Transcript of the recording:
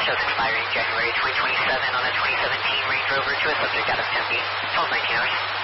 shows expiring January 2027 on a 2017 Range Rover to a subject out of Tempe. 12:19 hours.